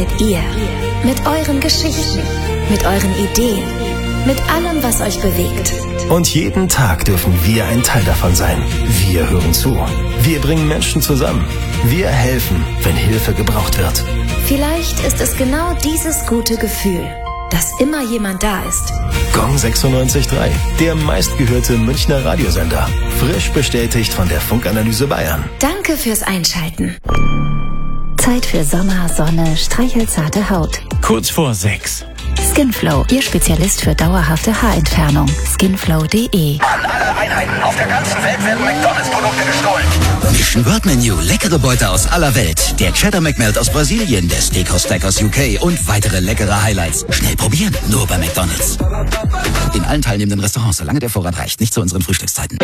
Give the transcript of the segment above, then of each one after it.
seid ihr. Mit euren Geschichten, mit euren Ideen, mit allem, was euch bewegt. Und jeden Tag dürfen wir ein Teil davon sein. Wir hören zu. Wir bringen Menschen zusammen. Wir helfen, wenn Hilfe gebraucht wird. Vielleicht ist es genau dieses gute Gefühl, dass immer jemand da ist. Gong 96.3, der meistgehörte Münchner Radiosender. Frisch bestätigt von der Funkanalyse Bayern. Danke fürs Einschalten. Zeit für Sommer, Sonne, streichelzarte Haut. Kurz vor 6. Skinflow, Ihr Spezialist für dauerhafte Haarentfernung. Skinflow.de. An alle Einheiten auf der ganzen Welt werden McDonalds-Produkte gestohlen. Mission Word Menu, leckere Beute aus aller Welt. Der Cheddar McMelt aus Brasilien, der Steakhouse Stack aus UK und weitere leckere Highlights. Schnell probieren, nur bei McDonalds. In allen teilnehmenden Restaurants, solange der Vorrat reicht, nicht zu unseren Frühstückszeiten.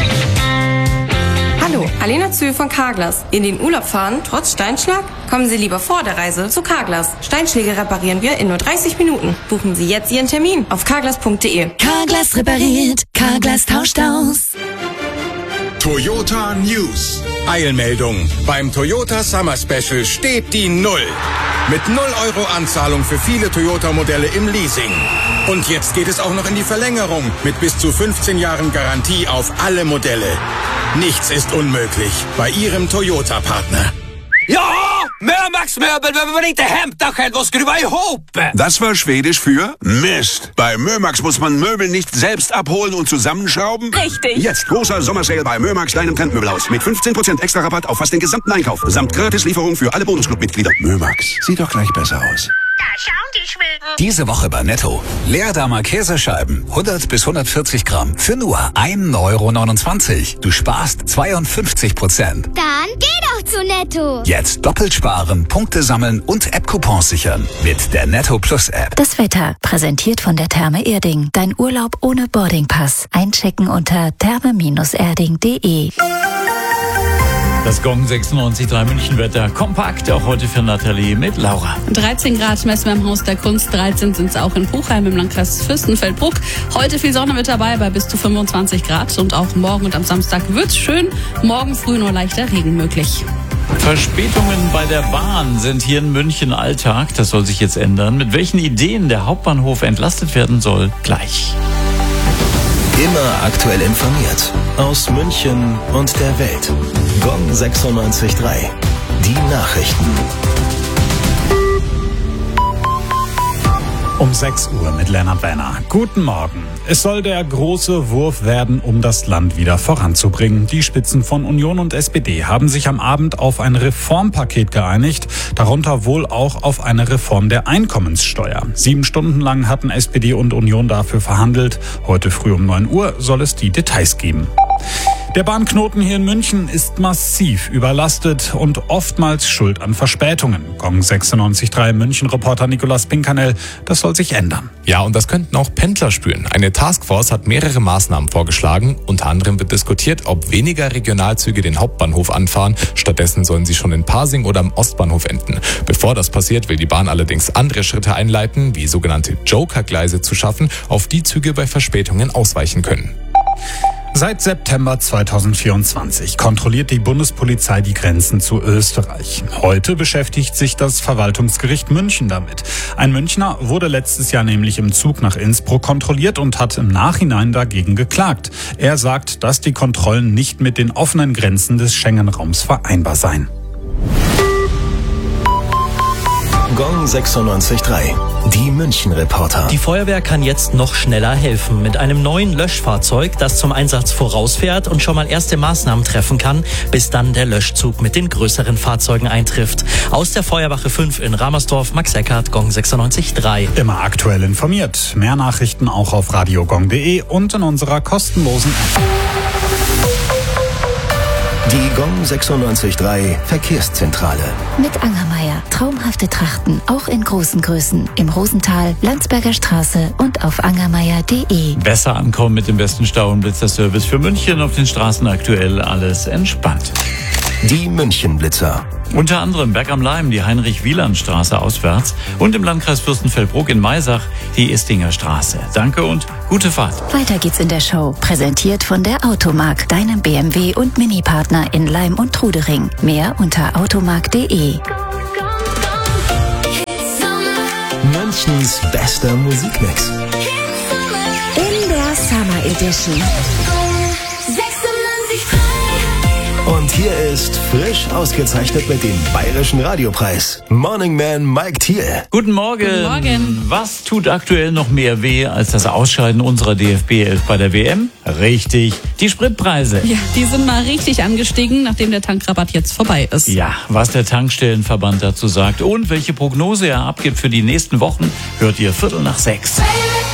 Hallo, Alena Zühl von Carglass. In den Urlaub fahren, trotz Steinschlag? Kommen Sie lieber vor der Reise zu Carglass. Steinschläge reparieren wir in nur 30 Minuten. Buchen Sie jetzt Ihren Termin auf carglass.de. Carglass repariert, Carglass tauscht aus. Toyota News. Eilmeldung. Beim Toyota Summer Special steht die Null. Mit 0 Euro Anzahlung für viele Toyota-Modelle im Leasing. Und jetzt geht es auch noch in die Verlängerung mit bis zu 15 Jahren Garantie auf alle Modelle. Nichts ist unmöglich bei Ihrem Toyota-Partner. Ja, Mömax Möbel, wenn man inte hämta själv och skruva ihop. Das war Schwedisch für Mist. Bei Mömax muss man Möbel nicht selbst abholen und zusammenschrauben. Richtig. Jetzt großer Sommersale bei Mömax, deinem Trendmöbelhaus. Mit 15% extra Rabatt auf fast den gesamten Einkauf. Samt Gratislieferung für alle Bonusclub-Mitglieder. Mömax, sieht doch gleich besser aus. Da schauen die Schweden. Diese Woche bei Netto. Leerdammer Käsescheiben, 100 bis 140 Gramm, für nur 1,29 €. Du sparst 52%. Dann geh doch zu Netto. Jetzt doppelt sparen, Punkte sammeln und App-Coupons sichern. Mit der Netto Plus App. Das Wetter, präsentiert von der Therme Erding. Dein Urlaub ohne Boardingpass. Einchecken unter therme-erding.de. Das Gong 96.3 Münchenwetter. Kompakt, auch heute für Nathalie mit Laura. 13 Grad messen wir im Haus der Kunst, 13 sind es auch in Puchheim im Landkreis Fürstenfeldbruck. Heute viel Sonne mit dabei bei bis zu 25 Grad und auch morgen und am Samstag wird's schön. Morgen früh nur leichter Regen möglich. Verspätungen bei der Bahn sind hier in München Alltag. Das soll sich jetzt ändern. Mit welchen Ideen der Hauptbahnhof entlastet werden soll, gleich. Immer aktuell informiert. Aus München und der Welt. Gong 96.3. Die Nachrichten. Um 6 Uhr mit Lennart Wenner. Guten Morgen. Es soll der große Wurf werden, um das Land wieder voranzubringen. Die Spitzen von Union und SPD haben sich am Abend auf ein Reformpaket geeinigt, darunter wohl auch auf eine Reform der Einkommenssteuer. 7 Stunden lang hatten SPD und Union dafür verhandelt. Heute früh um 9 Uhr soll es die Details geben. Der Bahnknoten hier in München ist massiv überlastet und oftmals schuld an Verspätungen. Gong 96.3 München-Reporter Nicolas Pinkanel, das soll sich ändern. Ja, und das könnten auch Pendler spüren. Eine Taskforce hat mehrere Maßnahmen vorgeschlagen. Unter anderem wird diskutiert, ob weniger Regionalzüge den Hauptbahnhof anfahren. Stattdessen sollen sie schon in Pasing oder am Ostbahnhof enden. Bevor das passiert, will die Bahn allerdings andere Schritte einleiten, wie sogenannte Joker-Gleise zu schaffen, auf die Züge bei Verspätungen ausweichen können. Seit September 2024 kontrolliert die Bundespolizei die Grenzen zu Österreich. Heute beschäftigt sich das Verwaltungsgericht München damit. Ein Münchner wurde letztes Jahr nämlich im Zug nach Innsbruck kontrolliert und hat im Nachhinein dagegen geklagt. Er sagt, dass die Kontrollen nicht mit den offenen Grenzen des Schengen-Raums vereinbar seien. Gong 96.3. Die München-Reporter. Die Feuerwehr kann jetzt noch schneller helfen. Mit einem neuen Löschfahrzeug, das zum Einsatz vorausfährt und schon mal erste Maßnahmen treffen kann, bis dann der Löschzug mit den größeren Fahrzeugen eintrifft. Aus der Feuerwache 5 in Ramersdorf, Max Eckert, Gong 96.3. Immer aktuell informiert. Mehr Nachrichten auch auf radiogong.de und in unserer kostenlosen App. Die Gong 96.3 Verkehrszentrale. Mit Angermeier. Traumhafte Trachten, auch in großen Größen. Im Rosental, Landsberger Straße und auf angermeier.de. Besser ankommen mit dem besten Stau- und Blitzerservice für München. Auf den Straßen aktuell alles entspannt. Die München-Blitzer. Unter anderem Berg am Leim, die Heinrich-Wieland-Straße auswärts und im Landkreis Fürstenfeldbruck in Maisach die Istinger Straße. Danke und gute Fahrt. Weiter geht's in der Show. Präsentiert von der Automark, deinem BMW- und Mini-Partner in Leim und Trudering. Mehr unter automark.de. Münchens bester Musikmix. In der Summer Edition. Und hier ist frisch ausgezeichnet mit dem Bayerischen Radiopreis. Morning Man Mike Thiel. Guten Morgen. Guten Morgen. Was tut aktuell noch mehr weh als das Ausscheiden unserer DFB 11 bei der WM? Richtig, die Spritpreise. Ja, die sind mal richtig angestiegen, nachdem der Tankrabatt jetzt vorbei ist. Ja, was der Tankstellenverband dazu sagt und welche Prognose er abgibt für die nächsten Wochen, hört ihr 5:45.